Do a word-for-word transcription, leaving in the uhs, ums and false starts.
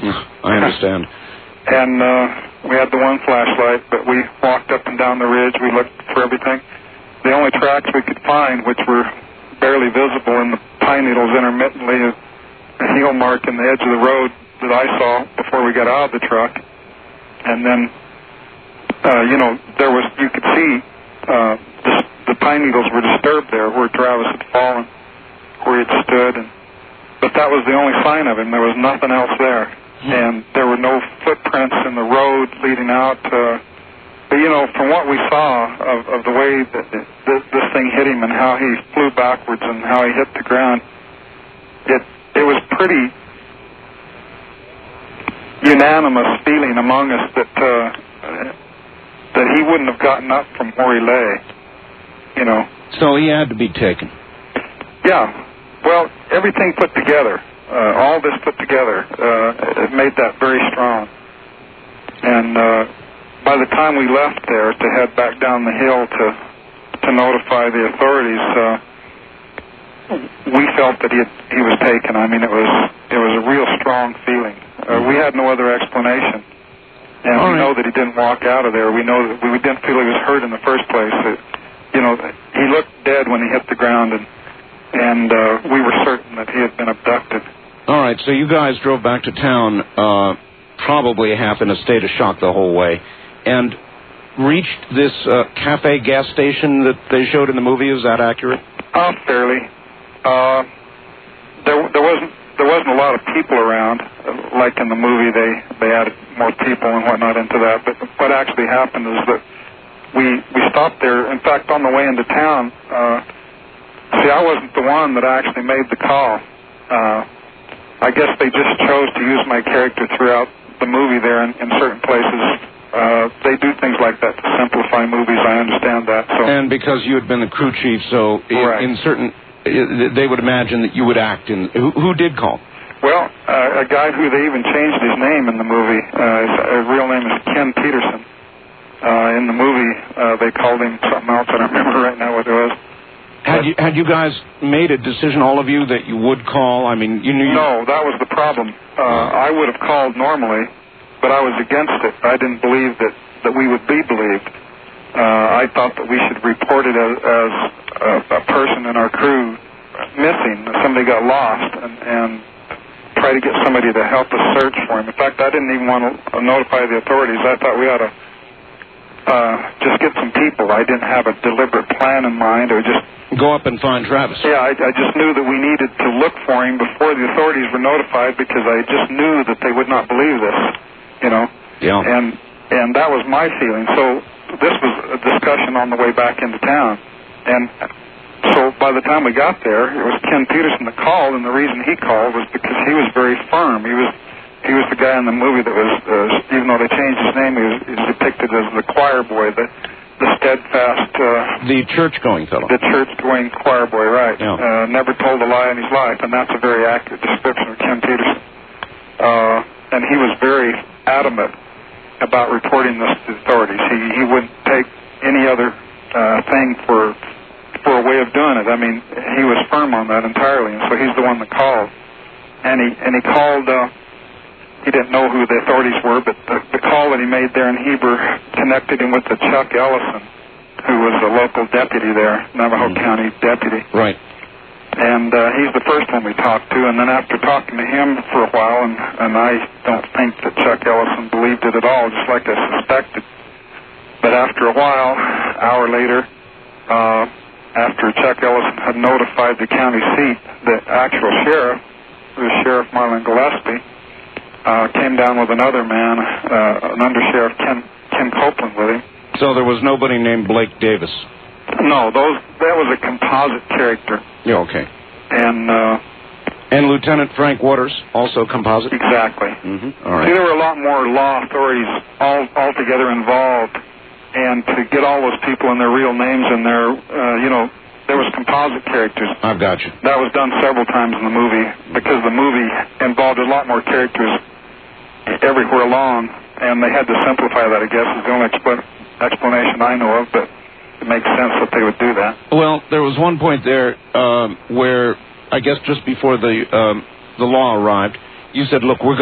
I understand. And uh, we had the one flashlight, but we walked up and down the ridge. We looked for everything. The only tracks we could find, which were barely visible in the pine needles intermittently, is a heel mark in the edge of the road that I saw before we got out of the truck. And then, uh, you know, there was, you could see uh, the, the pine needles were disturbed there where Travis had fallen, where he had stood. And, but that was the only sign of him. There was nothing else there. And there were no footprints in the road leading out. Uh, but, you know, from what we saw of, of the way that this, this thing hit him and how he flew backwards and how he hit the ground, it it was pretty unanimous feeling among us that uh, that he wouldn't have gotten up from where he lay, you know. So he had to be taken. Yeah. Well, everything put together. Uh, all this put together, uh, it made that very strong. And uh, by the time we left there to head back down the hill to to notify the authorities, uh, we felt that he had, he was taken. I mean, it was it was a real strong feeling. Uh, we had no other explanation, and all we right. know that he didn't walk out of there. We know that we didn't feel he was hurt in the first place. It, you know, he looked dead when he hit the ground, and and uh, we were certain that he had been abducted. All right, so you guys drove back to town, uh, probably half in a state of shock the whole way, and reached this uh, cafe gas station that they showed in the movie. Is that accurate? Uh, fairly. Uh, there, there wasn't there wasn't a lot of people around, uh, like in the movie. They they added more people and whatnot into that. But what actually happened is that we we stopped there. In fact, on the way into town, uh, see, I wasn't the one that actually made the call. Uh, I guess they just chose to use my character throughout the movie there in, in certain places. Uh, they do things like that to simplify movies. I understand that. So. And because you had been the crew chief, so right. in, in certain, they would imagine that you would act in. Who, who did call? Well, uh, a guy who they even changed his name in the movie. Uh, his, his real name is Ken Peterson. Uh, in the movie, uh, they called him something else. I don't remember right now what it was. Had you, had you guys made a decision, all of you, that you would call? I mean, you knew... You... No, that was the problem. Uh, I would have called normally, but I was against it. I didn't believe that, that we would be believed. Uh, I thought that we should report it as, as a, a person in our crew missing. Somebody got lost, and, and try to get somebody to help us search for him. In fact, I didn't even want to notify the authorities. I thought we ought to uh, just get some people. I didn't have a deliberate plan in mind, or just... Go up and find Travis. Yeah, I, I just knew that we needed to look for him before the authorities were notified, because I just knew that they would not believe this, you know. Yeah. And and that was my feeling. So this was a discussion on the way back into town. And so by the time we got there, it was Ken Peterson that called, and the reason he called was because he was very firm. He was he was the guy in the movie that was, uh, even though they changed his name, he was, he was depicted as the choir boy, the the steadfast... Uh, the church-going fellow. The church-going choir boy, right. Yeah. Uh, never told a lie in his life, and that's a very accurate description of Ken Peterson. Uh, and he was very adamant about reporting this to the authorities. He, he wouldn't take any other uh, thing for for a way of doing it. I mean, he was firm on that entirely, and so he's the one that called. And he, and he called... Uh, He didn't know who the authorities were, but the, the call that he made there in Heber connected him with the Chuck Ellison, who was a local deputy there, Navajo mm-hmm. County deputy. Right. And uh, he's the first one we talked to, and then after talking to him for a while, and, and I don't think that Chuck Ellison believed it at all, just like I suspected. But after a while, an hour later, uh, after Chuck Ellison had notified the county seat, the actual sheriff, who was Sheriff Marlon Gillespie, Uh, came down with another man, uh, an undersheriff, Ken, Ken Copeland, with him. So there was nobody named Blake Davis? No, those that was a composite character. Yeah, okay. And uh, and Lieutenant Frank Waters, also composite? Exactly. Mm-hmm. All right. See, there were a lot more law authorities all altogether involved, and to get all those people and their real names in there, uh, you know, there was composite characters. I've got you. That was done several times in the movie, because the movie involved a lot more characters everywhere along, and they had to simplify that, I guess, is the only expl- explanation I know of, but it makes sense that they would do that. Well, there was one point there um, where, I guess just before the um, the law arrived, you said, look, we're going